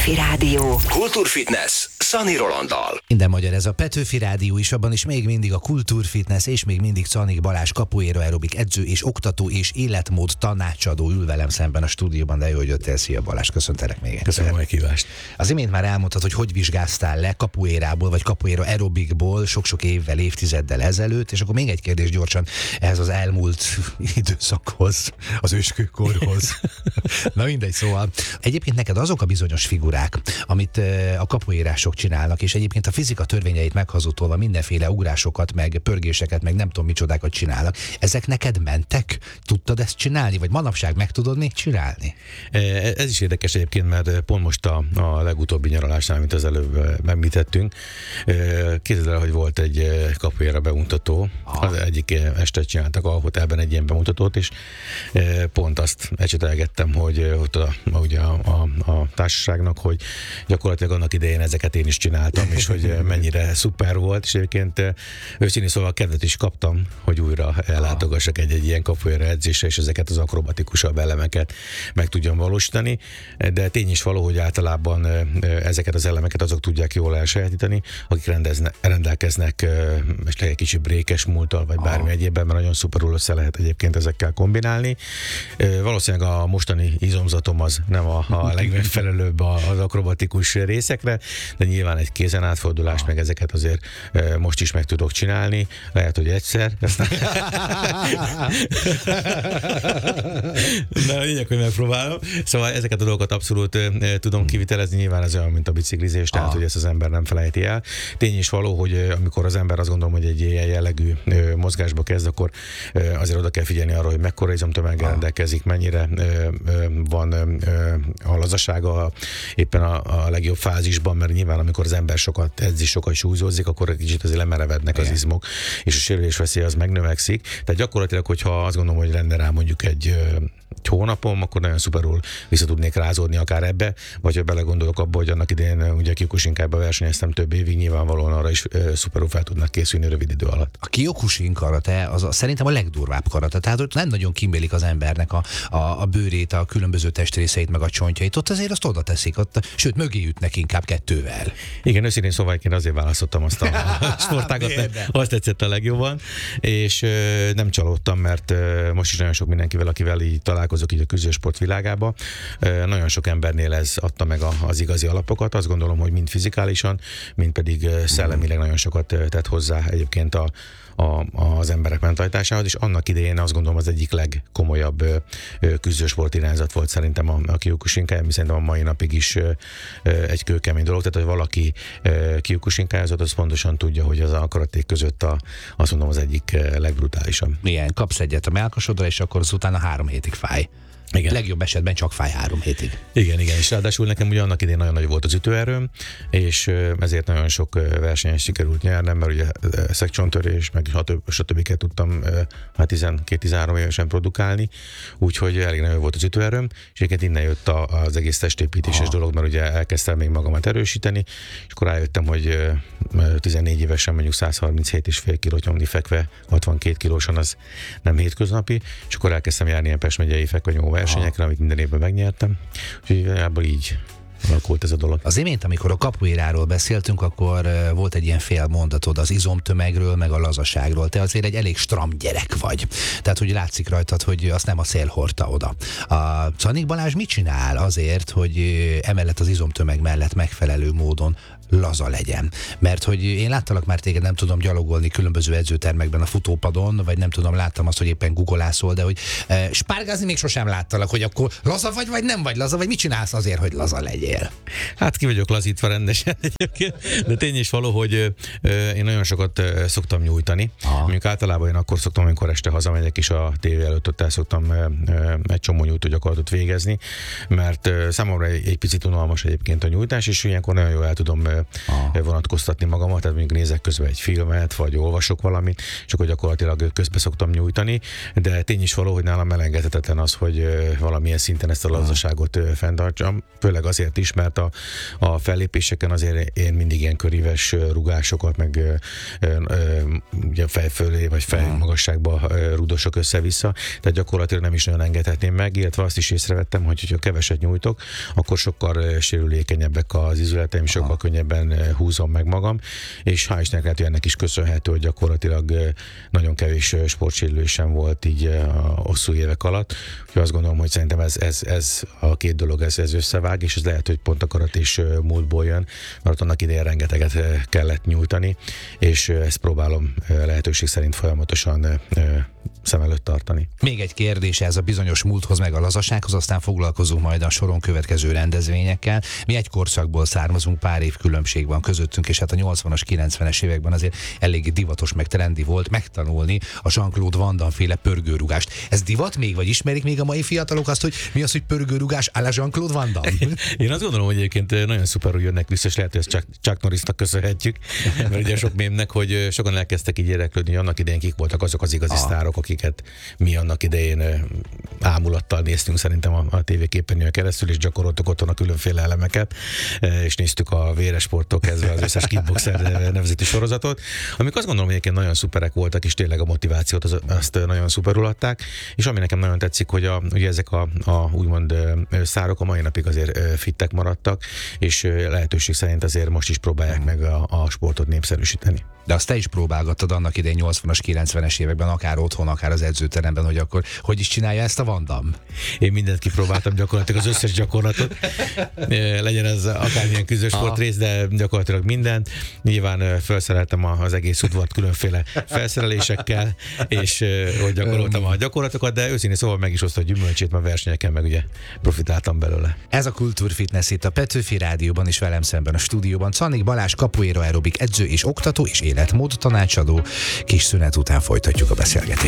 Petőfi Rádió. Kultúrfitness Szani Rolanddal. Minden magyar ez a Petőfi Rádió is, abban is még mindig a Kultúrfitness és még mindig Czanik Balázs capoeira aerobik edző és oktató és életmód tanácsadó ül velem szemben a stúdióban, de jó, hogy jöttél. Szia Balázs, köszöntelek még egyszer. Köszönöm a meghívást. Az imént már elmondtad, hogy vizsgáztál le capoeirából vagy capoeira aerobikból sok-sok évvel, évtizeddel ezelőtt, és akkor még egy kérdés gyorsan ehhez az elmúlt időszakhoz, az őskőkorhoz. Na mindegy, szóval egyébként neked azok a bizonyos figurák, amit a capoeirások csinálnak, és egyébként a fizika törvényeit meghazudtolva mindenféle ugrásokat, meg pörgéseket, meg nem tudom micsodákat csinálnak, ezek neked mentek? Tudtad ezt csinálni, vagy manapság meg tudod még csinálni? Ez is érdekes egyébként, mert pont most a legutóbbi nyaralásnál, amit az előbb említettünk, képzeld el, hogy volt egy capoeira bemutató, az egyik este csináltak a hotelben egy ilyen bemutatót, és pont azt ecsetelgettem, hogy ott a társaságnak, hogy gyakorlatilag annak idején ezeket én is csináltam, és hogy mennyire szuper volt, és egyébként őszintén szóval kedvet is kaptam, hogy újra ellátogassak egy ilyen capoeira edzésre, és ezeket az akrobatikusabb elemeket meg tudjam valósítani, de tény is való, hogy általában ezeket az elemeket azok tudják jól elsajátítani, akik rendelkeznek esetleg egy kicsi brékes múlttal, vagy bármi egyébben, mert nagyon szuperul össze lehet egyébként ezekkel kombinálni. Valószínűleg a mostani izomzatom az nem a legmegfelelőbb az akrobatikus részekre, de nyilván egy kézen átfordulást, meg ezeket azért most is meg tudok csinálni. Lehet, hogy egyszer. Na, lényeg, hogy megpróbálom. Szóval ezeket a dolgokat abszolút tudom kivitelezni. Nyilván ez olyan, mint a biciklizés, tehát hogy ezt az ember nem felejti el. Tény is való, hogy amikor az ember azt gondolom, hogy egy ilyen jellegű mozgásba kezd, akkor azért oda kell figyelni arra, hogy mekkora izomtömeggel rendelkezik, mennyire van a lazasága éppen a legjobb fázisban, mert nyilván amikor az ember sokat edzi, sokat súlyzózik, akkor egy kicsit azért lemerevednek az izmok, és a sérülés veszélye az megnövekszik. Tehát gyakorlatilag, hogyha azt gondolom, hogy lenne rá mondjuk egy hónapom, akkor nagyon szuperul vissza tudnék rázódni akár ebbe, vagy ha belegondolok abba, hogy annak idején ugye Kyokushinkába versenyeztem több évig, nyilvánvalóan arra is szuperul fel tudnak készülni rövid idő alatt. A Kyokushin karate az szerintem a legdurvább karate, tehát ott nem nagyon kimélik az embernek a bőrét, a különböző testrészeit, meg a csontjait, ott azért azt oda teszik, sőt mögé ütnek inkább kettővel. Igen, őszintén szóval én azért választottam azt a sportágat, mert azt tetszett a legjobban, és nem csalódtam, mert most is nagyon sok mindenkivel, akivel így találkozok így a küzdősport világába, nagyon sok embernél ez adta meg az igazi alapokat. Azt gondolom, hogy mind fizikálisan, mind pedig szellemileg nagyon sokat tett hozzá egyébként az emberek mentalitásához, és annak idején azt gondolom az egyik legkomolyabb küzdősport irányzat volt szerintem a Kyokushinkai, ami szerintem a mai napig is egy kőkemény dolog, tehát hogy valaki Kyokushinkázott, az pontosan tudja, hogy az a karaték között azt mondom az egyik legbrutálisabb. Milyen, kapsz egyet a mellkasodra, és akkor az utána 3 hétig fáj. Igen. Legjobb esetben csak fáj 3 hétig. Igen, és ráadásul nekem ugye annak idén nagyon nagy volt az ütőerőm, és ezért nagyon sok versenyen sikerült nyernem, mert ugye szekcsontörés, meg stb. Tudtam 12-13 évesen produkálni, úgyhogy elég nagyon volt az ütőerőm, és egyébként innen jött az egész testépítéses dolog, mert ugye elkezdtem még magamat erősíteni, és akkor rájöttem, hogy 14 évesen mondjuk 137,5 kilót nyomni fekve, 62 kilósan az nem hétköznapi, és akkor elkezdtem járni ilyen Pest megyei fekvenyomó versenyekre, amit minden évben megnyertem. Úgyhogy ebből így alakult ez a dolog. Az imént, amikor a capoeiráról beszéltünk, akkor volt egy ilyen fél mondatod az izomtömegről, meg a lazaságról. Te azért egy elég stram gyerek vagy. Tehát, hogy látszik rajtad, hogy azt nem a szél hordta oda. A Czanik Balázs mit csinál azért, hogy emellett az izomtömeg mellett megfelelő módon laza legyen? Mert hogy én láttalak már téged, nem tudom, gyalogolni különböző edzőtermekben a futópadon, vagy nem tudom, láttam azt, hogy éppen googleászol, de hogy spárgázni még sosem láttalak, hogy akkor laza vagy nem vagy laza, vagy mit csinálsz azért, hogy laza legyél? Hát ki vagyok lazítva rendesen egyébként, de tény is való, hogy én nagyon sokat szoktam nyújtani. Mondjuk általában én akkor szoktam, amikor este hazamegyek, és a tévé előtt ott el szoktam egy csomó nyújtógyakorlatot végezni, mert számomra egy picit unalmas egyébként a nyújtás, és ilyenkor nagyon jól el tudom vonatkoztatni magamat, tehát mondjuk nézek közben egy filmet, vagy olvasok valamit, és akkor gyakorlatilag közbe szoktam nyújtani, de tény is való, hogy nálam elengedhetetlen az, hogy valamilyen szinten ezt a lazaságot fenntartsam, főleg azért is, is, mert a fellépéseken azért én mindig ilyen köríves rugásokat, meg ugye fejfölé vagy fejmagasságba rúdosok össze-vissza, tehát gyakorlatilag nem is nagyon engedhetném meg, illetve azt is észrevettem, hogy ha keveset nyújtok, akkor sokkal sérülékenyebbek az izületeim, sokkal könnyebben húzom meg magam, és hál' Istennek lehet, hogy ennek is köszönhető, hogy gyakorlatilag nagyon kevés sportsérülésem volt így a hosszú évek alatt. Úgyhogy azt gondolom, hogy szerintem ez a két dolog ez összevág, és ez lehet, hogy pont a karatés múltból jön, mert annak idején rengeteget kellett nyújtani, és ezt próbálom lehetőség szerint folyamatosan szem előtt tartani. Még egy kérdés ez a bizonyos múlthoz meg a lazasághoz, aztán foglalkozunk majd a soron következő rendezvényekkel. Mi egy korszakból származunk, pár év különbség van közöttünk, és hát a 80-as, 90-es években azért elég divatos meg trendi volt megtanulni a Jean-Claude Van Damme féle pörgőrugást. Ez divat még, vagy ismerik még a mai fiatalok azt, hogy mi az, hogy pörgőrugás à la Jean-Claude Van Damme? Én azt gondolom, hogy egyébként nagyon szuper, hogy jönnek vissza, és lehet, hogy ezt Chuck Norrisnak köszönhetjük, mert ugye sok mémnek, hogy sokan elkezdtek így érdeklődni, hogy annak idején kik voltak azok az igazi sztárok, akiket mi annak idején ámulattal néztünk szerintem a tévéképernyőn keresztül, és gyakoroltuk otthon a különféle elemeket, és néztük a véres sporttól kezdve az összes kickboxer nevezeti sorozatot, amik azt gondolom, hogy egyébként nagyon szuperek voltak, és tényleg a motivációt azt nagyon szuperul adták, és ami nekem nagyon tetszik, hogy ugye ezek a úgymond szárok a mai napig azért fittek maradtak, és lehetőség szerint azért most is próbálják meg a sportot népszerűsíteni. De azt te is próbálgattad annak idején 80-as, 90-es években, akár otthon, akár az edzőteremben, hogy akkor hogy is csinálja ezt a Van Damme? Én mindent kipróbáltam, gyakorlatilag az összes gyakorlatot. Legyen ez akármilyen küzdősport rész, de gyakorlatilag mindent. Nyilván felszereltem az egész udvart különféle felszerelésekkel, és hogy gyakoroltam a gyakorlatokat, de őszintén szóval meg is hozta a gyümölcsét, mert versenyeken meg ugye profitáltam belőle. Ez a Kultúrfitness itt a Petőfi Rádióban, és velem szemben a stúdióban Czanik Balázs, capoeira aerobik edző és oktató és életmód tanácsadó. Kis szünet után folytatjuk a beszélgetést.